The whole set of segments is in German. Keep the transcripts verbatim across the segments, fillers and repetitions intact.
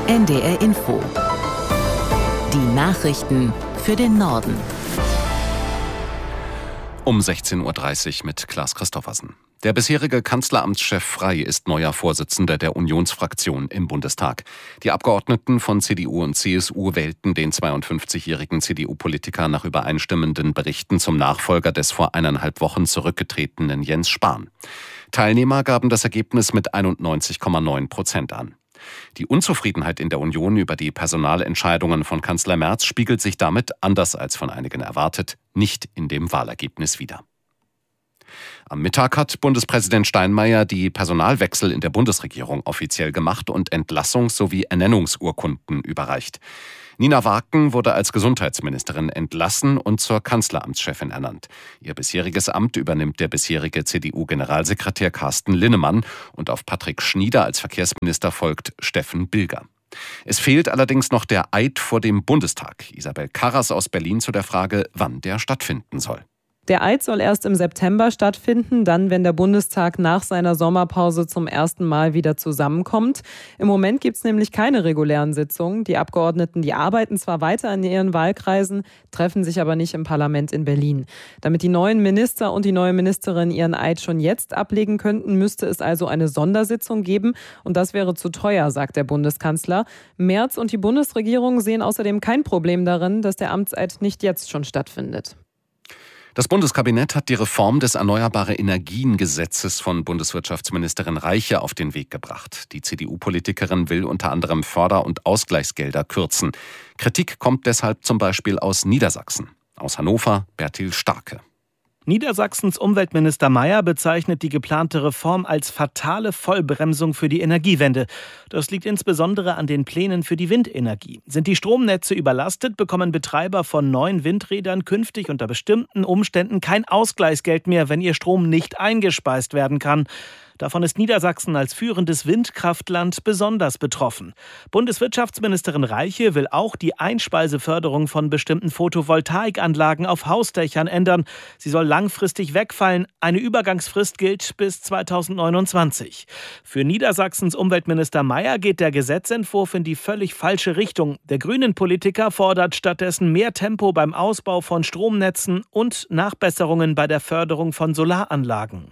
N D R Info. Die Nachrichten für den Norden. Um sechzehn Uhr dreißig mit Klaas Christoffersen. Der bisherige Kanzleramtschef Frey ist neuer Vorsitzender der Unionsfraktion im Bundestag. Die Abgeordneten von C D U und C S U wählten den zweiundfünfzigjährigen C D U-Politiker nach übereinstimmenden Berichten zum Nachfolger des vor eineinhalb Wochen zurückgetretenen Jens Spahn. Teilnehmer gaben das Ergebnis mit einundneunzig Komma neun Prozent an. Die Unzufriedenheit in der Union über die Personalentscheidungen von Kanzler Merz spiegelt sich damit, anders als von einigen erwartet, nicht in dem Wahlergebnis wider. Am Mittag hat Bundespräsident Steinmeier die Personalwechsel in der Bundesregierung offiziell gemacht und Entlassungs- sowie Ernennungsurkunden überreicht. Nina Waken wurde als Gesundheitsministerin entlassen und zur Kanzleramtschefin ernannt. Ihr bisheriges Amt übernimmt der bisherige C D U-Generalsekretär Carsten Linnemann und auf Patrick Schnieder als Verkehrsminister folgt Steffen Bilger. Es fehlt allerdings noch der Eid vor dem Bundestag. Isabel Karras aus Berlin zu der Frage, wann der stattfinden soll. Der Eid soll erst im September stattfinden, dann, wenn der Bundestag nach seiner Sommerpause zum ersten Mal wieder zusammenkommt. Im Moment gibt es nämlich keine regulären Sitzungen. Die Abgeordneten, die arbeiten zwar weiter in ihren Wahlkreisen, treffen sich aber nicht im Parlament in Berlin. Damit die neuen Minister und die neue Ministerin ihren Eid schon jetzt ablegen könnten, müsste es also eine Sondersitzung geben. Und das wäre zu teuer, sagt der Bundeskanzler. Merz und die Bundesregierung sehen außerdem kein Problem darin, dass der Amtseid nicht jetzt schon stattfindet. Das Bundeskabinett hat die Reform des Erneuerbare-Energien-Gesetzes von Bundeswirtschaftsministerin Reiche auf den Weg gebracht. Die C D U-Politikerin will unter anderem Förder- und Ausgleichsgelder kürzen. Kritik kommt deshalb zum Beispiel aus Niedersachsen. Aus Hannover Bertil Starke. Niedersachsens Umweltminister Mayer bezeichnet die geplante Reform als fatale Vollbremsung für die Energiewende. Das liegt insbesondere an den Plänen für die Windenergie. Sind die Stromnetze überlastet, bekommen Betreiber von neuen Windrädern künftig unter bestimmten Umständen kein Ausgleichsgeld mehr, wenn ihr Strom nicht eingespeist werden kann. Davon ist Niedersachsen als führendes Windkraftland besonders betroffen. Bundeswirtschaftsministerin Reiche will auch die Einspeiseförderung von bestimmten Photovoltaikanlagen auf Hausdächern ändern. Sie soll langfristig wegfallen. Eine Übergangsfrist gilt bis zweitausendneunundzwanzig. Für Niedersachsens Umweltminister Mayer geht der Gesetzentwurf in die völlig falsche Richtung. Der Grünen-Politiker fordert stattdessen mehr Tempo beim Ausbau von Stromnetzen und Nachbesserungen bei der Förderung von Solaranlagen.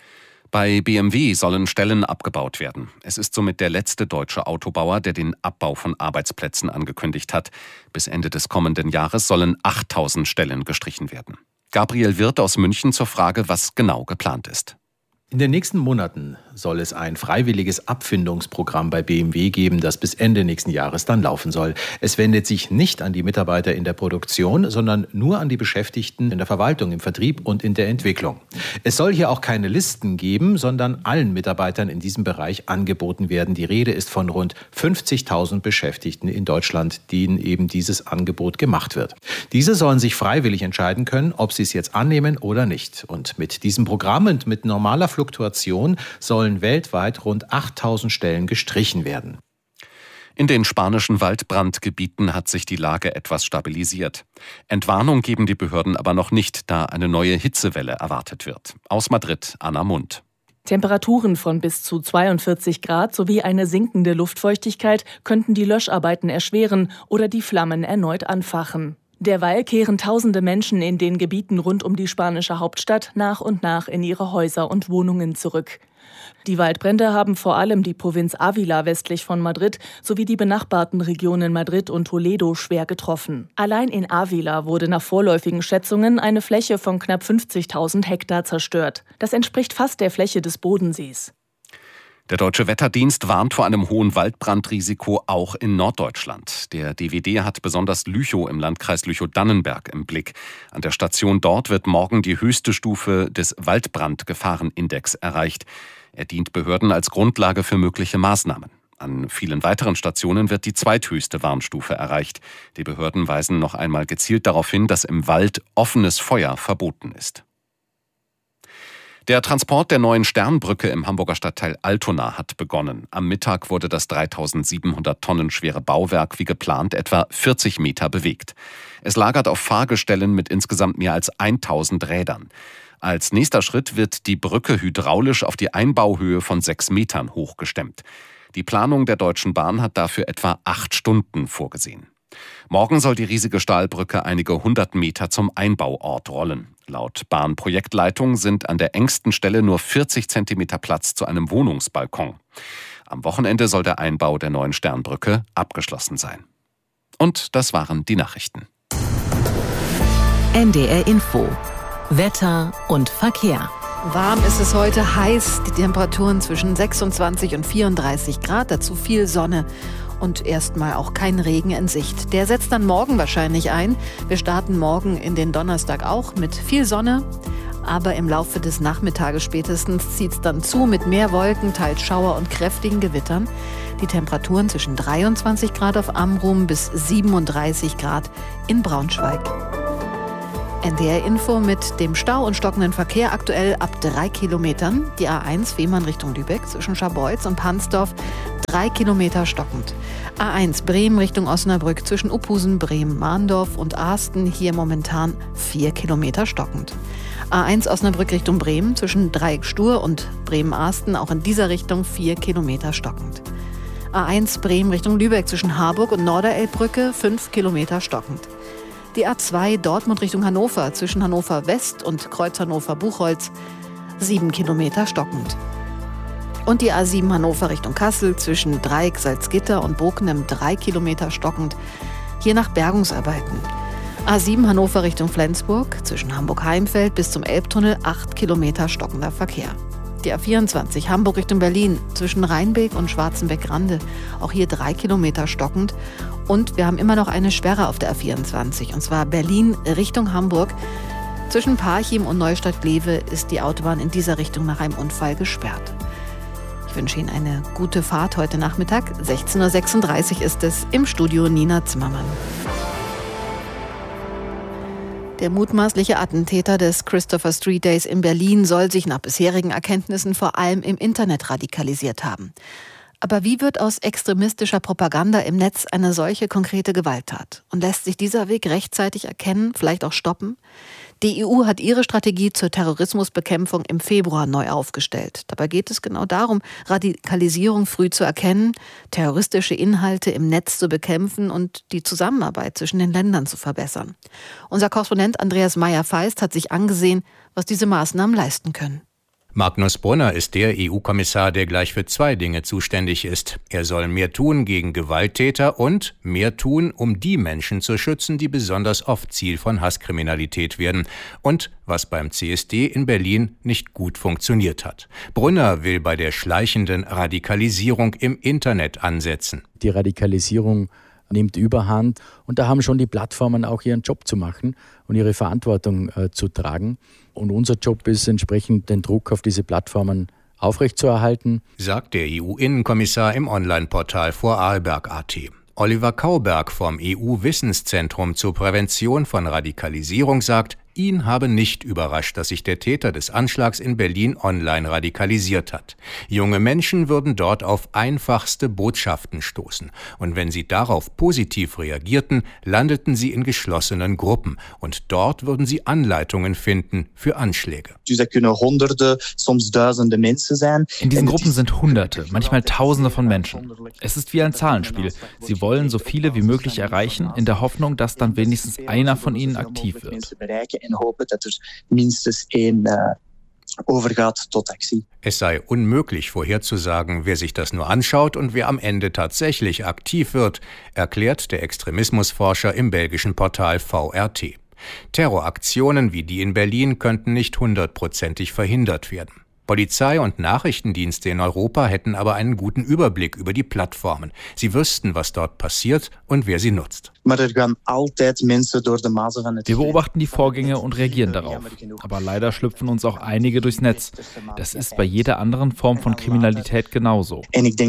Bei B M W sollen Stellen abgebaut werden. Es ist somit der letzte deutsche Autobauer, der den Abbau von Arbeitsplätzen angekündigt hat. Bis Ende des kommenden Jahres sollen achttausend Stellen gestrichen werden. Gabriel Wirth aus München zur Frage, was genau geplant ist. In den nächsten Monaten soll es ein freiwilliges Abfindungsprogramm bei B M W geben, das bis Ende nächsten Jahres dann laufen soll. Es wendet sich nicht an die Mitarbeiter in der Produktion, sondern nur an die Beschäftigten in der Verwaltung, im Vertrieb und in der Entwicklung. Es soll hier auch keine Listen geben, sondern allen Mitarbeitern in diesem Bereich angeboten werden. Die Rede ist von rund fünfzigtausend Beschäftigten in Deutschland, denen eben dieses Angebot gemacht wird. Diese sollen sich freiwillig entscheiden können, ob sie es jetzt annehmen oder nicht. Und mit diesem Programm und mit normaler Fluktuation sollen weltweit rund achttausend Stellen gestrichen werden. In den spanischen Waldbrandgebieten hat sich die Lage etwas stabilisiert. Entwarnung geben die Behörden aber noch nicht, da eine neue Hitzewelle erwartet wird. Aus Madrid, Anna Mund. Temperaturen von bis zu zweiundvierzig Grad sowie eine sinkende Luftfeuchtigkeit könnten die Löscharbeiten erschweren oder die Flammen erneut anfachen. Derweil kehren tausende Menschen in den Gebieten rund um die spanische Hauptstadt nach und nach in ihre Häuser und Wohnungen zurück. Die Waldbrände haben vor allem die Provinz Ávila westlich von Madrid sowie die benachbarten Regionen Madrid und Toledo schwer getroffen. Allein in Ávila wurde nach vorläufigen Schätzungen eine Fläche von knapp fünfzigtausend Hektar zerstört. Das entspricht fast der Fläche des Bodensees. Der Deutsche Wetterdienst warnt vor einem hohen Waldbrandrisiko auch in Norddeutschland. Der D W D hat besonders Lüchow im Landkreis Lüchow-Dannenberg im Blick. An der Station dort wird morgen die höchste Stufe des Waldbrandgefahrenindex erreicht. Er dient Behörden als Grundlage für mögliche Maßnahmen. An vielen weiteren Stationen wird die zweithöchste Warnstufe erreicht. Die Behörden weisen noch einmal gezielt darauf hin, dass im Wald offenes Feuer verboten ist. Der Transport der neuen Sternbrücke im Hamburger Stadtteil Altona hat begonnen. Am Mittag wurde das dreitausendsiebenhundert Tonnen schwere Bauwerk wie geplant etwa vierzig Meter bewegt. Es lagert auf Fahrgestellen mit insgesamt mehr als tausend Rädern. Als nächster Schritt wird die Brücke hydraulisch auf die Einbauhöhe von sechs Metern hochgestemmt. Die Planung der Deutschen Bahn hat dafür etwa acht Stunden vorgesehen. Morgen soll die riesige Stahlbrücke einige hundert Meter zum Einbauort rollen. Laut Bahnprojektleitung sind an der engsten Stelle nur vierzig Zentimeter Platz zu einem Wohnungsbalkon. Am Wochenende soll der Einbau der neuen Sternbrücke abgeschlossen sein. Und das waren die Nachrichten. N D R Info. Wetter und Verkehr. Warm ist es heute, heiß, die Temperaturen zwischen sechsundzwanzig und vierunddreißig Grad, dazu viel Sonne und erstmal auch kein Regen in Sicht. Der setzt dann morgen wahrscheinlich ein. Wir starten morgen in den Donnerstag auch mit viel Sonne, aber im Laufe des Nachmittages spätestens zieht es dann zu mit mehr Wolken, teils Schauer und kräftigen Gewittern. Die Temperaturen zwischen dreiundzwanzig Grad auf Amrum bis siebenunddreißig Grad in Braunschweig. N D R Info mit dem Stau und stockenden Verkehr aktuell ab drei Kilometern. Die A eins Fehmarn Richtung Lübeck zwischen Scharbeutz und Pansdorf drei Kilometer stockend. A eins Bremen Richtung Osnabrück zwischen Uphusen, Bremen, Mahndorf und Ahsten hier momentan vier Kilometer stockend. A eins Osnabrück Richtung Bremen zwischen Dreieck-Stur und Bremen-Ahsten auch in dieser Richtung vier Kilometer stockend. A eins Bremen Richtung Lübeck zwischen Harburg und Norderelbbrücke fünf Kilometer stockend. Die A zwei Dortmund Richtung Hannover zwischen Hannover West und Kreuz Hannover-Buchholz sieben Kilometer stockend. Und die A sieben Hannover Richtung Kassel zwischen Dreieck Salzgitter und Bockenem drei Kilometer stockend, hier nach Bergungsarbeiten. A sieben Hannover Richtung Flensburg zwischen Hamburg-Heimfeld bis zum Elbtunnel acht Kilometer stockender Verkehr. Die A vierundzwanzig Hamburg Richtung Berlin zwischen Rheinbeek und Schwarzenbeck-Rande, auch hier drei Kilometer stockend. Und wir haben immer noch eine Sperre auf der A vierundzwanzig, und zwar Berlin Richtung Hamburg. Zwischen Parchim und Neustadt-Glewe ist die Autobahn in dieser Richtung nach einem Unfall gesperrt. Ich wünsche Ihnen eine gute Fahrt heute Nachmittag. sechzehn Uhr sechsunddreißig ist es, im Studio Nina Zimmermann. Der mutmaßliche Attentäter des Christopher Street Days in Berlin soll sich nach bisherigen Erkenntnissen vor allem im Internet radikalisiert haben. Aber wie wird aus extremistischer Propaganda im Netz eine solche konkrete Gewalttat? Und lässt sich dieser Weg rechtzeitig erkennen, vielleicht auch stoppen? Die E U hat ihre Strategie zur Terrorismusbekämpfung im Februar neu aufgestellt. Dabei geht es genau darum, Radikalisierung früh zu erkennen, terroristische Inhalte im Netz zu bekämpfen und die Zusammenarbeit zwischen den Ländern zu verbessern. Unser Korrespondent Andreas Meyer-Feist hat sich angesehen, was diese Maßnahmen leisten können. Magnus Brunner ist der E U-Kommissar, der gleich für zwei Dinge zuständig ist. Er soll mehr tun gegen Gewalttäter und mehr tun, um die Menschen zu schützen, die besonders oft Ziel von Hasskriminalität werden. Und was beim C S D in Berlin nicht gut funktioniert hat. Brunner will bei der schleichenden Radikalisierung im Internet ansetzen. Die Radikalisierung nimmt Überhand und da haben schon die Plattformen auch ihren Job zu machen und ihre Verantwortung äh, zu tragen. Und unser Job ist entsprechend, den Druck auf diese Plattformen aufrechtzuerhalten, sagt der E U-Innenkommissar im Online-Portal Vorarlberg punkt a t. Oliver Kauberg vom E U-Wissenszentrum zur Prävention von Radikalisierung sagt, ihn habe nicht überrascht, dass sich der Täter des Anschlags in Berlin online radikalisiert hat. Junge Menschen würden dort auf einfachste Botschaften stoßen. Und wenn sie darauf positiv reagierten, landeten sie in geschlossenen Gruppen. Und dort würden sie Anleitungen finden für Anschläge. In diesen Gruppen sind Hunderte, manchmal Tausende von Menschen. Es ist wie ein Zahlenspiel. Sie wollen so viele wie möglich erreichen, in der Hoffnung, dass dann wenigstens einer von ihnen aktiv wird. En hopen dat er minstens één uh, overgaat tot actie. Es sei unmöglich vorherzusagen, wer sich das nur anschaut und wer am Ende tatsächlich aktiv wird, erklärt der Extremismusforscher im belgischen Portal V R T. Terroraktionen wie die in Berlin könnten nicht hundertprozentig verhindert werden. Polizei und Nachrichtendienste in Europa hätten aber einen guten Überblick über die Plattformen. Sie wüssten, was dort passiert und wer sie nutzt. Wir beobachten die Vorgänge und reagieren darauf. Aber leider schlüpfen uns auch einige durchs Netz. Das ist bei jeder anderen Form von Kriminalität genauso.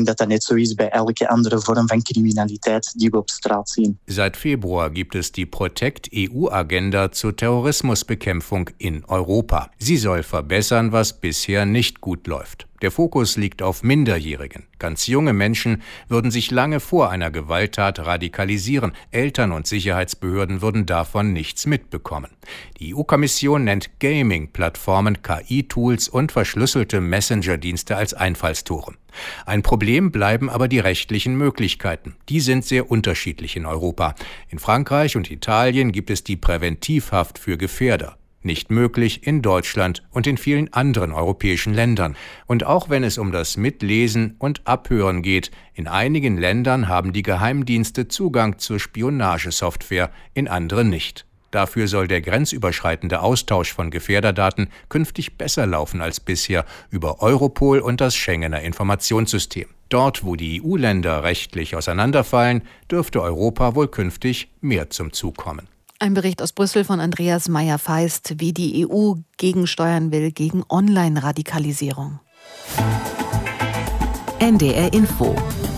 Seit Februar gibt es die Protect-E U-Agenda zur Terrorismusbekämpfung in Europa. Sie soll verbessern, was bisher nicht gut läuft. Der Fokus liegt auf Minderjährigen. Ganz junge Menschen würden sich lange vor einer Gewalttat radikalisieren. Eltern und Sicherheitsbehörden würden davon nichts mitbekommen. Die E U-Kommission nennt Gaming-Plattformen, K I-Tools und verschlüsselte Messenger-Dienste als Einfallstore. Ein Problem bleiben aber die rechtlichen Möglichkeiten. Die sind sehr unterschiedlich in Europa. In Frankreich und Italien gibt es die Präventivhaft für Gefährder. Nicht möglich in Deutschland und in vielen anderen europäischen Ländern. Und auch wenn es um das Mitlesen und Abhören geht, in einigen Ländern haben die Geheimdienste Zugang zur Spionagesoftware, in anderen nicht. Dafür soll der grenzüberschreitende Austausch von Gefährderdaten künftig besser laufen als bisher über Europol und das Schengener Informationssystem. Dort, wo die E U-Länder rechtlich auseinanderfallen, dürfte Europa wohl künftig mehr zum Zug kommen. Ein Bericht aus Brüssel von Andreas Meyer-Feist, wie die E U gegensteuern will gegen Online-Radikalisierung. N D R Info.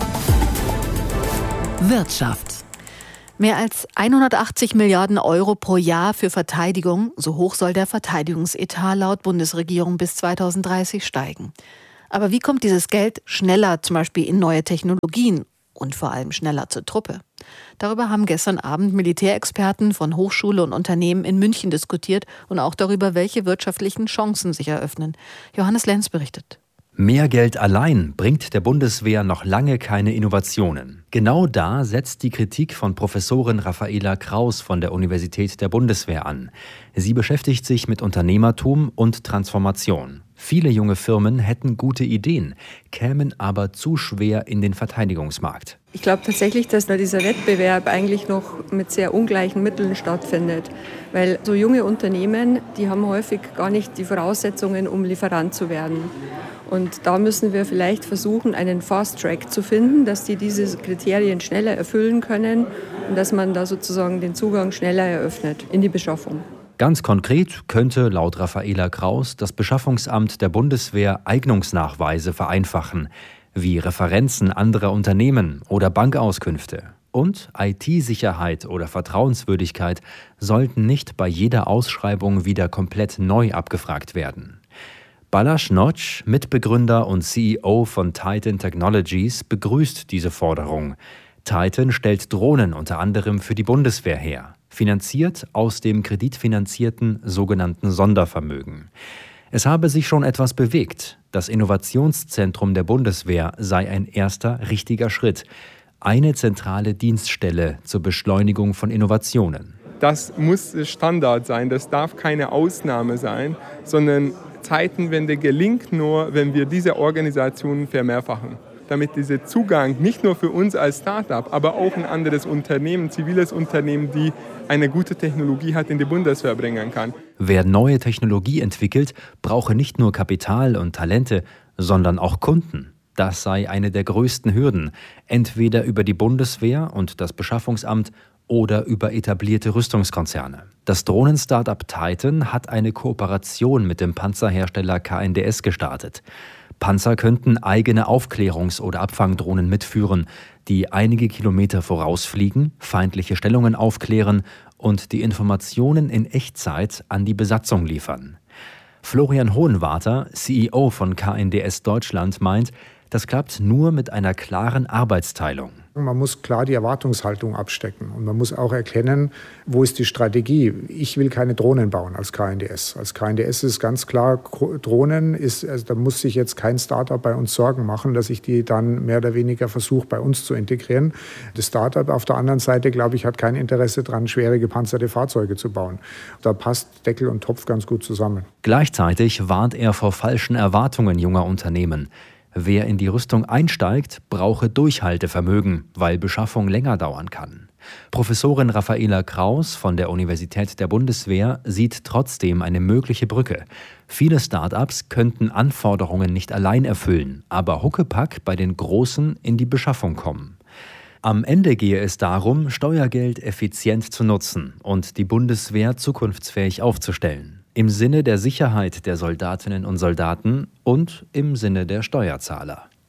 Wirtschaft. Mehr als hundertachtzig Milliarden Euro pro Jahr für Verteidigung. So hoch soll der Verteidigungsetat laut Bundesregierung bis zweitausenddreißig steigen. Aber wie kommt dieses Geld schneller, zum Beispiel in neue Technologien? Und vor allem schneller zur Truppe. Darüber haben gestern Abend Militärexperten von Hochschule und Unternehmen in München diskutiert und auch darüber, welche wirtschaftlichen Chancen sich eröffnen. Johannes Lenz berichtet. Mehr Geld allein bringt der Bundeswehr noch lange keine Innovationen. Genau da setzt die Kritik von Professorin Raffaela Kraus von der Universität der Bundeswehr an. Sie beschäftigt sich mit Unternehmertum und Transformation. Viele junge Firmen hätten gute Ideen, kämen aber zu schwer in den Verteidigungsmarkt. Ich glaube tatsächlich, dass da dieser Wettbewerb eigentlich noch mit sehr ungleichen Mitteln stattfindet. Weil so junge Unternehmen, die haben häufig gar nicht die Voraussetzungen, um Lieferant zu werden. Und da müssen wir vielleicht versuchen, einen Fast-Track zu finden, dass die diese Kriterien schneller erfüllen können und dass man da sozusagen den Zugang schneller eröffnet in die Beschaffung. Ganz konkret könnte laut Raffaela Kraus das Beschaffungsamt der Bundeswehr Eignungsnachweise vereinfachen, wie Referenzen anderer Unternehmen oder Bankauskünfte. Und I T-Sicherheit oder Vertrauenswürdigkeit sollten nicht bei jeder Ausschreibung wieder komplett neu abgefragt werden. Balázs Nagy, Mitbegründer und C E O von Titan Technologies, begrüßt diese Forderung. Titan stellt Drohnen unter anderem für die Bundeswehr her, finanziert aus dem kreditfinanzierten sogenannten Sondervermögen. Es habe sich schon etwas bewegt. Das Innovationszentrum der Bundeswehr sei ein erster richtiger Schritt. Eine zentrale Dienststelle zur Beschleunigung von Innovationen. Das muss Standard sein, das darf keine Ausnahme sein, sondern Zeitenwende gelingt nur, wenn wir diese Organisationen vermehrfachen. Damit dieser Zugang nicht nur für uns als Start-up, aber auch ein anderes Unternehmen, ziviles Unternehmen, die eine gute Technologie hat, in die Bundeswehr bringen kann. Wer neue Technologie entwickelt, brauche nicht nur Kapital und Talente, sondern auch Kunden. Das sei eine der größten Hürden, entweder über die Bundeswehr und das Beschaffungsamt oder über etablierte Rüstungskonzerne. Das Drohnen-Startup Titan hat eine Kooperation mit dem Panzerhersteller K N D S gestartet. Panzer könnten eigene Aufklärungs- oder Abfangdrohnen mitführen, die einige Kilometer vorausfliegen, feindliche Stellungen aufklären und die Informationen in Echtzeit an die Besatzung liefern. Florian Hohenwarter, C E O von K N D S Deutschland, meint, das klappt nur mit einer klaren Arbeitsteilung. Man muss klar die Erwartungshaltung abstecken und man muss auch erkennen, wo ist die Strategie. Ich will keine Drohnen bauen als K N D S. Als K N D S ist ganz klar, Drohnen ist, also da muss sich jetzt kein Startup bei uns Sorgen machen, dass ich die dann mehr oder weniger versuche, bei uns zu integrieren. Das Startup auf der anderen Seite, glaube ich, hat kein Interesse daran, schwere gepanzerte Fahrzeuge zu bauen. Da passt Deckel und Topf ganz gut zusammen. Gleichzeitig warnt er vor falschen Erwartungen junger Unternehmen. Wer in die Rüstung einsteigt, brauche Durchhaltevermögen, weil Beschaffung länger dauern kann. Professorin Raffaela Kraus von der Universität der Bundeswehr sieht trotzdem eine mögliche Brücke. Viele Start-ups könnten Anforderungen nicht allein erfüllen, aber huckepack bei den Großen in die Beschaffung kommen. Am Ende gehe es darum, Steuergeld effizient zu nutzen und die Bundeswehr zukunftsfähig aufzustellen. Im Sinne der Sicherheit der Soldatinnen und Soldaten und im Sinne der Steuerzahler.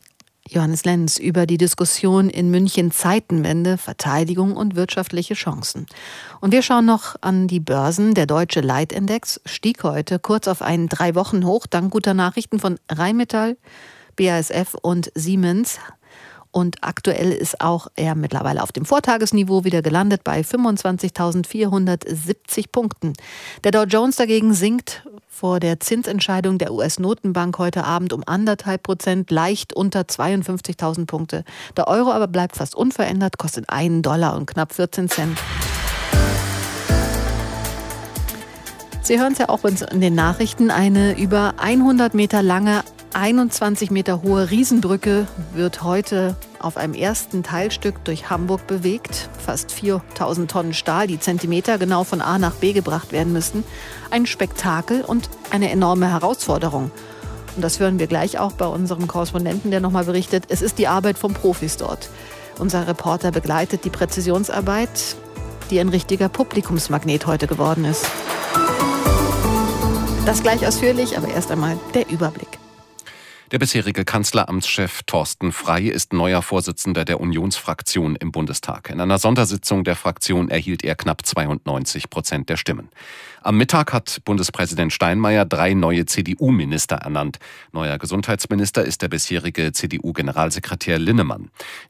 Johannes Lenz über die Diskussion in München Zeitenwende, Verteidigung und wirtschaftliche Chancen. Und wir schauen noch an die Börsen. Der deutsche Leitindex stieg heute kurz auf einen Drei-Wochen-Hoch dank guter Nachrichten von Rheinmetall, B A S F und Siemens. Und aktuell ist auch er mittlerweile auf dem Vortagesniveau wieder gelandet bei fünfundzwanzigtausendvierhundertsiebzig Punkten. Der Dow Jones dagegen sinkt vor der Zinsentscheidung der U S-Notenbank heute Abend um anderthalb Prozent, leicht unter zweiundfünfzigtausend Punkte. Der Euro aber bleibt fast unverändert, kostet einen Dollar und knapp vierzehn Cent. Sie hören es ja auch in den Nachrichten, eine über hundert Meter lange, einundzwanzig Meter hohe Riesenbrücke wird heute auf einem ersten Teilstück durch Hamburg bewegt. Fast viertausend Tonnen Stahl, die Zentimeter genau von A nach B gebracht werden müssen. Ein Spektakel und eine enorme Herausforderung. Und das hören wir gleich auch bei unserem Korrespondenten, der nochmal berichtet. Es ist die Arbeit von Profis dort. Unser Reporter begleitet die Präzisionsarbeit, die ein richtiger Publikumsmagnet heute geworden ist. Das gleich ausführlich, aber erst einmal der Überblick. Der bisherige Kanzleramtschef Thorsten Frey ist neuer Vorsitzender der Unionsfraktion im Bundestag. In einer Sondersitzung der Fraktion erhielt er knapp zweiundneunzig Prozent der Stimmen. Am Mittag hat Bundespräsident Steinmeier drei neue C D U-Minister ernannt. Neuer Gesundheitsminister ist der bisherige C D U-Generalsekretär Linnemann.